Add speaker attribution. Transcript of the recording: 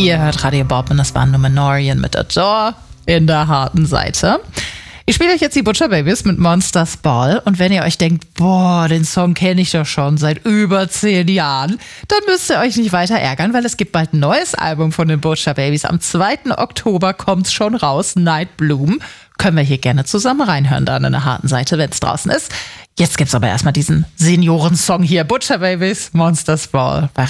Speaker 1: Ihr hört Radio Bob und das waren Numenorian mit Adore in der harten Seite. Ich spiele euch jetzt die Butcher Babies mit Monsters Ball und wenn ihr euch denkt, boah, den Song kenne ich doch schon seit über 10 Jahren, dann müsst ihr euch nicht weiter ärgern, weil es gibt bald ein neues Album von den Butcher Babies. Am 2. Oktober kommt's schon raus, Night Bloom. Können wir hier gerne zusammen reinhören, dann in der harten Seite, wenn es draußen ist. Jetzt gibt's aber erstmal diesen Seniorensong hier, Butcher Babies, Monsters Ball bei